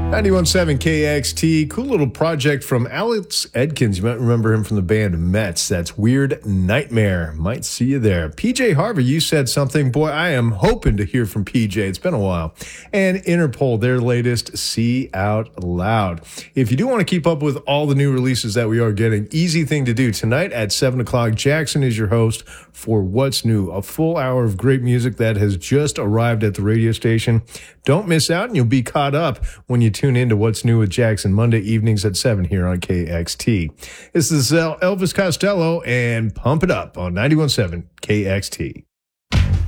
91.7 KXT, cool little project from Alex Edkins. You might remember him from the band Mets. That's Weird Nightmare. Might see you there. PJ Harvey, you said something. Boy, I am hoping to hear from PJ. It's been a while. And Interpol, their latest, See Out Loud. If you do want to keep up with all the new releases that we are getting, easy thing to do. Tonight at 7 o'clock, Jackson is your host for What's New, a full hour of great music that has just arrived at the radio station. Don't miss out, and you'll be caught up when you tune into What's New with Jackson Monday evenings at 7 here on KXT. This is Elvis Costello and Pump It Up on 91.7 KXT.